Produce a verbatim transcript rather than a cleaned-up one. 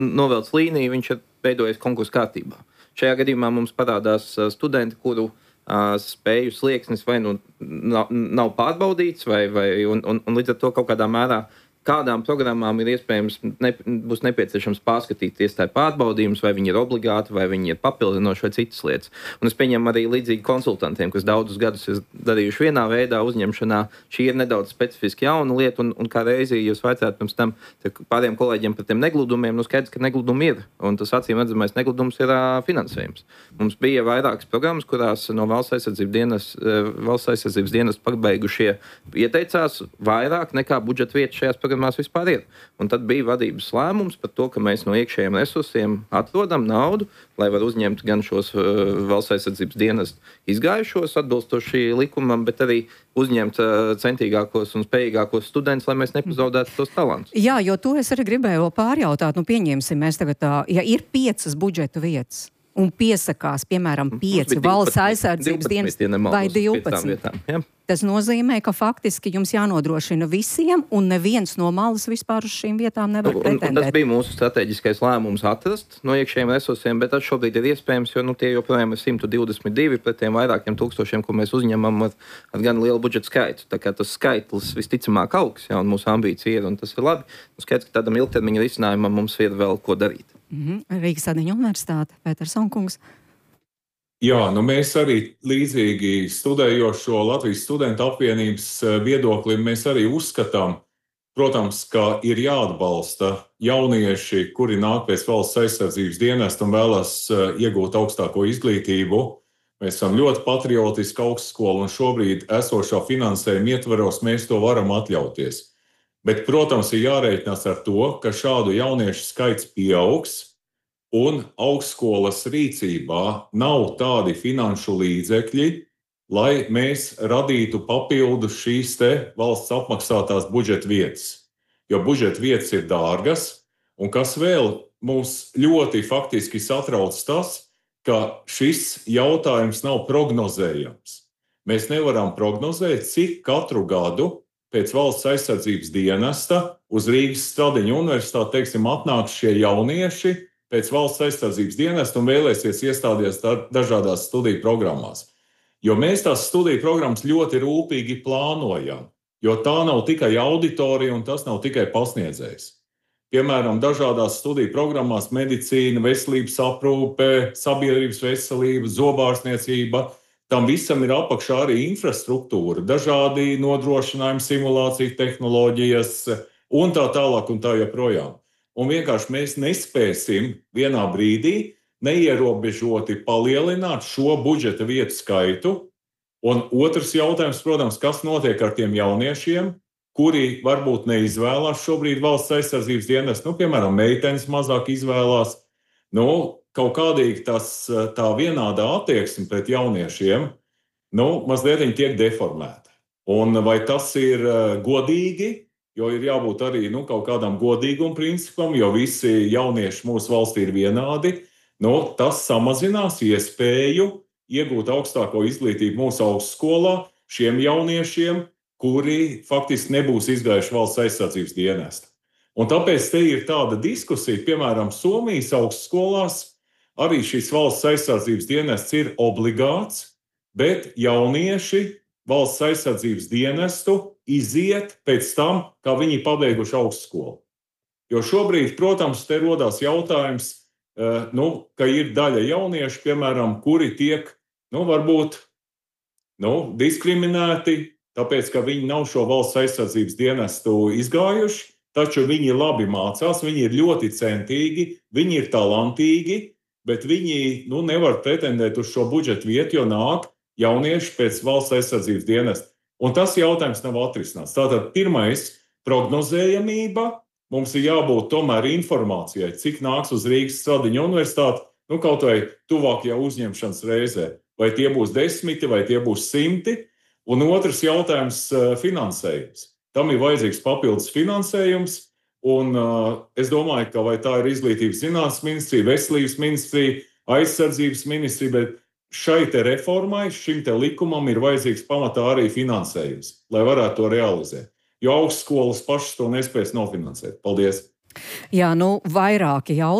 novelc līniju, viņš ir veidojies konkursu kārtībā. Šajā gadījumā mums parādās studenti, kuru uh, spēju slieksnis vai nu nav, nav pārbaudīts, vai, vai, un, un, un līdz ar to kaut kādā mērā kādām programmām ir iespējams, ne, būs nepieciešams pārskatīt iestāju pārbaudījumus, vai viņi ir obligāti, vai viņi ir papildinoši, vai citas lietas. Un es pieņemu arī līdzīgi konsultantiem, kas daudzus gadus ir darījuši vienā veidā uzņemšanā. Šī ir nedaudz specifiski jauna lieta, un, un kā reizi jūs vaicājat pirms tam pāriem kolēģiem par tiem negludumiem, nu skaidrs, ka negludumi ir, un tas acīm redzamais negludums ir uh, finansējums. Mums bija vairākas programmas, kurās no valsts aizsardzības dienas, uh, valsts aizsardzības dienas pabeigušie ieteicās vairāk nekā budžeta vietas šajās programmās vispār ir. Un tad bija vadības lēmums par to, ka mēs no iekšējiem resursiem atrodam naudu, lai var uzņemt gan šos uh, valsts aizsardzības dienas izgājušos atbilstoši likumam, bet arī uzņemt uh, centīgākos un spējīgākos studentus, lai mēs nepazaudētu tos talantus. Jā, jo to es arī gribēju pārjautāt. Nu, pieņemsim, mēs tagad tā, ja ir piecas budžeta vietas un piesakās, piemēram, pieci valsts aizsardzības dienas vai divpadsmit. Ja? Tas nozīmē, ka faktiski jums jānodrošina visiem, un neviens no malas vispār uz šīm vietām nevar pretendēt. Un, un tas bija mūsu strateģiskais lēmums atrast no iekšējiem resursiem, bet tas šobrīd ir iespējams, jo nu, tie joprojām ir simt divdesmit divi pret tiem vairākiem tūkstošiem, ko mēs uzņemam ar, ar gan lielu budžeta skaitu. Tā kā tas skaitlis visticamāk augs, ja, un mūsu ambīcija ir, un tas ir labi. Un skaidrs, ka tādam ilgtermiņa risinājumam mums ir vēl ko darīt. Mm-hmm. Rīgas Sadiņu universitāte, Pēters Onkungs. Jā, nu mēs arī līdzīgi studējošo Latvijas studentu apvienības viedokli mēs arī uzskatām, protams, ka ir jāatbalsta jaunieši, kuri nāk pēc valsts aizsardzības dienesta un vēlas iegūt augstāko izglītību. Mēs esam ļoti patriotiski augstskola, un šobrīd esošā finansējuma ietvaros mēs to varam atļauties. Bet, protams, ir jārēķinās ar to, ka šādu jauniešu skaits pieaugs, un augstskolas rīcībā nav tādi finanšu līdzekļi, lai mēs radītu papildus šīs te valsts apmaksātās budžeta vietas. Jo budžeta vietas ir dārgas, un kas vēl mūs ļoti faktiski satrauc tas, ka šis jautājums nav prognozējams. Mēs nevaram prognozēt, cik katru gadu pēc valsts aizsardzības dienesta uz Rīgas Stradiņu universitāti, teiksim, atnāks šie jaunieši pēc valsts aizsardzības dienesta un vēlēsies iestāties dažādās studiju programmās. Jo mēs tās studiju programmas ļoti rūpīgi plānojam, jo tā nav tikai auditorija un tas nav tikai pasniedzējs. Piemēram, dažādās studiju programmās medicīna, veselības aprūpe, sabiedrības veselība, zobārstniecība. Tam visam ir apakšā arī infrastruktūra, dažādi nodrošinājumi, simulācija tehnoloģijas un tā tālāk un tā joprojām. Un vienkārši mēs nespēsim vienā brīdī neierobežoti palielināt šo budžeta vietu skaitu. Un otrs jautājums, protams, kas notiek ar tiem jauniešiem, kuri varbūt neizvēlās šobrīd valsts aizsardzības dienestu, nu, piemēram, meitenes mazāk izvēlās. Nu, kaut kādīgi tas, tā vienādā attieksme pret jauniešiem, nu, mazliet viņi tiek deformēta. Un vai tas ir godīgi, jo ir jābūt arī nu, kaut kādam godīgum principam, jo visi jaunieši mūsu valstī ir vienādi, nu, tas samazinās iespēju iegūt augstāko izglītību mūsu augstskolā šiem jauniešiem, kuri faktiski nebūs izgājuši valsts aizsardzības dienesta. Un tāpēc te ir tāda diskusija, piemēram, Somijas augstskolās, arī šīs valsts aizsardzības dienests ir obligāts, bet jaunieši valsts aizsardzības dienestu iziet pēc tam, kā viņi pabeiguši augstskolu. Jo šobrīd, protams, te rodās jautājums, nu, ka ir daļa jauniešu, piemēram, kuri tiek, nu, varbūt, nu, diskriminēti, tāpēc, ka viņi nav šo valsts aizsardzības dienestu izgājuši, taču viņi labi mācās, viņi ir ļoti centīgi, viņi ir talantīgi, bet viņi nu, nevar pretendēt uz šo budžeta vietu, jo nāk jaunieši pēc valsts aizsardzības dienesta. Un tas jautājums nav atrisināts. Tātad pirmais – prognozējamība. Mums ir jābūt tomēr informācijai, cik nāks uz Rīgas Stradiņu universitāti, nu kaut vai tuvākajā uzņemšanas reizē. Vai tie būs desmiti, vai tie būs simti. Un otrs jautājums – finansējums. Tam ir vajadzīgs papildus finansējums, un uh, es domāju, ka vai tā ir izglītības zinātnes ministrija, veselības ministrija, aizsardzības ministrija, bet šai te reformai, šim te likumam ir vajadzīgs pamatā arī finansējums, lai varētu to realizēt. Jo augstskolas pašas to nespēs nofinansēt. Paldies! Jā, nu vairāki jautājumi.